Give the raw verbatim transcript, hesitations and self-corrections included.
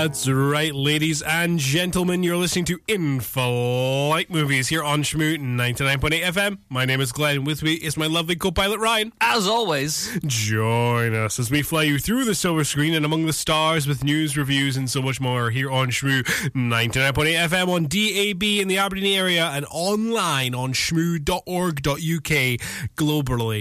That's right, ladies and gentlemen. You're listening to In-Flight Movies here on Shmoo ninety-nine point eight F M. My name is Glenn. With me is my lovely co-pilot Ryan. As always, join us as we fly you through the silver screen and among the stars with news, reviews, and so much more here on Shmoo ninety-nine point eight F M on D A B in the Aberdeen area and online on shmoo dot org dot U K globally.